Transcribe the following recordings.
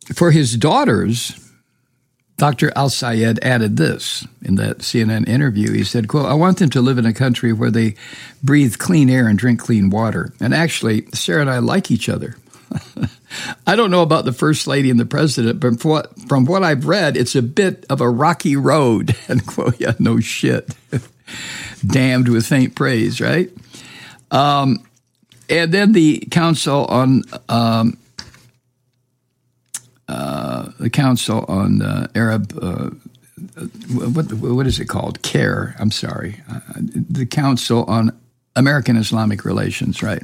For his daughters, Dr. Al-Sayed added this in that CNN interview. He said, quote, I want them to live in a country where they breathe clean air and drink clean water. And actually, Sarah and I like each other. I don't know about the First Lady and the President, but from what I've read, it's a bit of a rocky road. End quote. Yeah, no shit. Damned with faint praise, right? And then the Council on Arab, what is it called? CARE. I'm sorry. The Council on American Islamic Relations, right?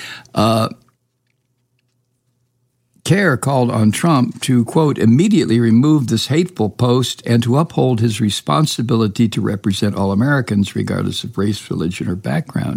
CARE called on Trump to, quote, immediately remove this hateful post and to uphold his responsibility to represent all Americans, regardless of race, religion, or background.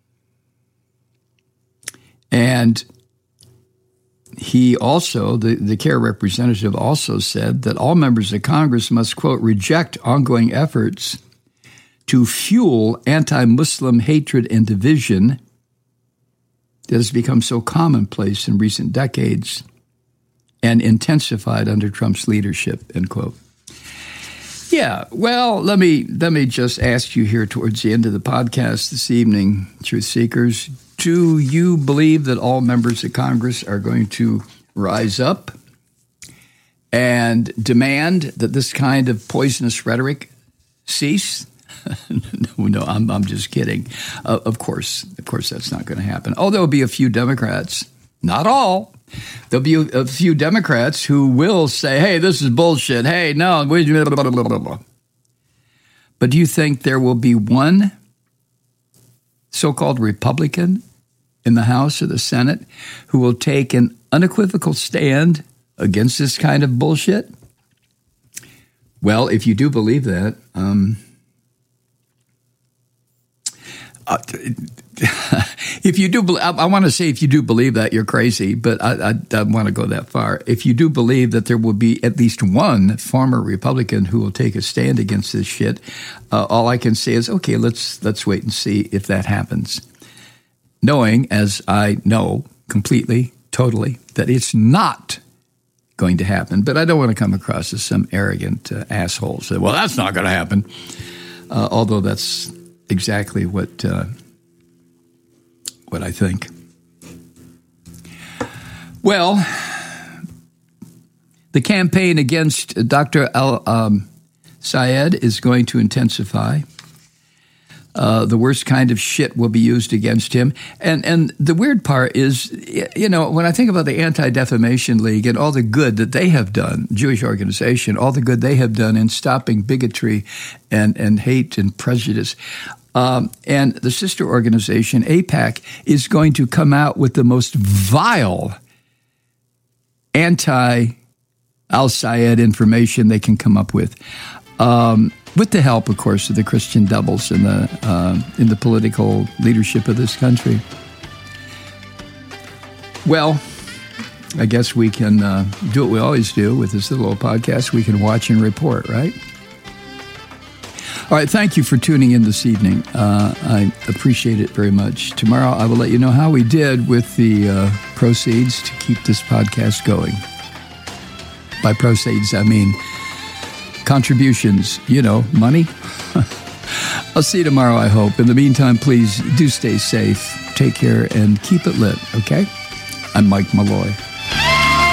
And he also, the CARE representative also said that all members of Congress must, quote, reject ongoing efforts to fuel anti-Muslim hatred and division that has become so commonplace in recent decades and intensified under Trump's leadership, end quote. Yeah, well, let me just ask you here towards the end of the podcast this evening, Truth Seekers, do you believe that all members of Congress are going to rise up and demand that this kind of poisonous rhetoric cease? No, I'm just kidding. Of course, that's not going to happen. Oh, there'll be a few Democrats, not all. There'll be a few Democrats who will say, hey, this is bullshit. Hey, no. Blah, blah, blah, blah. But do you think there will be one so-called Republican in the House or the Senate who will take an unequivocal stand against this kind of bullshit? Well, if you do believe that, if you do, I want to say if you do believe that, you're crazy, but I don't want to go that far. If you do believe that there will be at least one former Republican who will take a stand against this shit, all I can say is, okay, let's wait and see if that happens. Knowing, as I know completely, totally, that it's not going to happen. But I don't want to come across as some arrogant asshole. Say, well, that's not going to happen. Although that's exactly what I think. Well, the campaign against Dr. Al-Sayed is going to intensify. The worst kind of shit will be used against him. And the weird part is, you know, when I think about the Anti-Defamation League and all the good that they have done, Jewish organization, all the good they have done in stopping bigotry and hate and prejudice, and the sister organization, AIPAC, is going to come out with the most vile anti-Al-Sayed information they can come up with the help, of course, of the Christian devils in the political leadership of this country. Well, I guess we can do what we always do with this little old podcast. We can watch and report, right? All right, thank you for tuning in this evening. I appreciate it very much. Tomorrow I will let you know how we did with the proceeds to keep this podcast going. By proceeds, I mean contributions, you know, money. I'll see you tomorrow, I hope. In the meantime, please do stay safe, take care, and keep it lit, okay? I'm Mike Malloy.